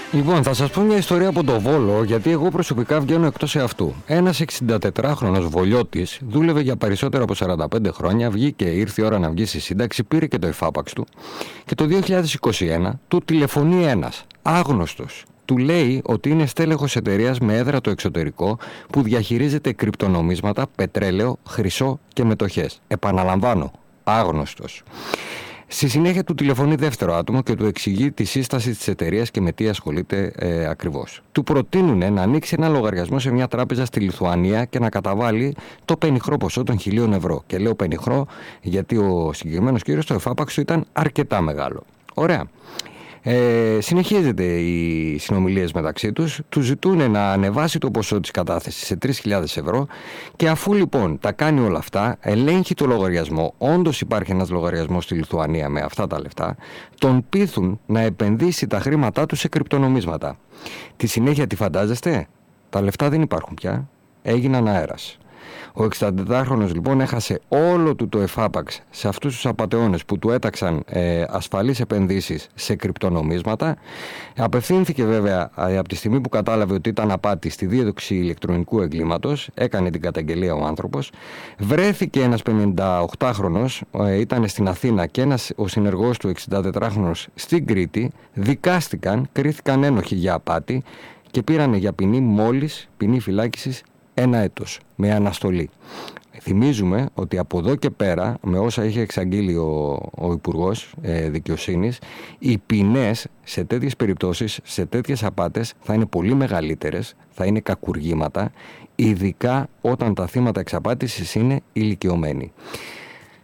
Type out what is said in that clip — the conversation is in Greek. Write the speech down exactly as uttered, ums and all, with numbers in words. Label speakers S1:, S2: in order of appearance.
S1: Λοιπόν, θα σας πω μια ιστορία από το Βόλο, γιατί εγώ προσωπικά βγαίνω εκτός εαυτού. Ένας εξηντατετράχρονος Βολιώτης δούλευε για περισσότερα από σαράντα πέντε χρόνια, βγήκε, ήρθε η ώρα να βγει στη σύνταξη, πήρε και το εφάπαξ του και το δύο χιλιάδες είκοσι ένα του τηλεφωνεί ένας άγνωστος. Του λέει ότι είναι στέλεχος εταιρείας με έδρα το εξωτερικό που διαχειρίζεται κρυπτονομίσματα, πετρέλαιο, χρυσό και μετοχές. Επαναλαμβάνω, άγνωστος. Στη συνέχεια του τηλεφωνεί δεύτερο άτομο και του εξηγεί τη σύσταση της εταιρείας και με τι ασχολείται ε, ακριβώς. Του προτείνουν να ανοίξει ένα λογαριασμό σε μια τράπεζα στη Λιθουανία και να καταβάλει το πενιχρό ποσό των χιλίων ευρώ. Και λέω πενιχρό γιατί ο συγκεκριμένος κύριος το εφάπαξ του ήταν αρκετά μεγάλο. Ωραία. Ε, συνεχίζεται οι συνομιλίες μεταξύ τους, του ζητούν να ανεβάσει το ποσό της κατάθεσης σε τρεις χιλιάδες ευρώ και αφού λοιπόν τα κάνει όλα αυτά, ελέγχει το λογαριασμό, όντως υπάρχει ένας λογαριασμός στη Λιθουανία με αυτά τα λεφτά, τον πείθουν να επενδύσει τα χρήματά του σε κρυπτονομίσματα. Τη συνέχεια τι φαντάζεστε? Τα λεφτά δεν υπάρχουν πια, έγιναν αέρας. Ο εξηντατετράχρονος λοιπόν έχασε όλο του το εφάπαξ σε αυτούς τους απατεώνες που του έταξαν ε, ασφαλείς επενδύσεις σε κρυπτονομίσματα. Απευθύνθηκε βέβαια ε, από τη στιγμή που κατάλαβε ότι ήταν απάτη στη δίωξη ηλεκτρονικού εγκλήματος, έκανε την καταγγελία ο άνθρωπος. Βρέθηκε ένας πενηνταοκτάχρονος, ε, ήταν στην Αθήνα και ένας ο συνεργός του εξηντατετράχρονος στην Κρήτη, δικάστηκαν, κρίθηκαν ένοχοι για απάτη και πήρανε για ποινή μόλις ποινή φυλάκισης ένα έτος με αναστολή. Θυμίζουμε ότι από εδώ και πέρα, με όσα είχε εξαγγείλει ο, ο Υπουργός ε, Δικαιοσύνης, οι ποινές σε τέτοιες περιπτώσεις, σε τέτοιες απάτες θα είναι πολύ μεγαλύτερες, θα είναι κακουργήματα, ειδικά όταν τα θύματα εξαπάτησης είναι ηλικιωμένοι.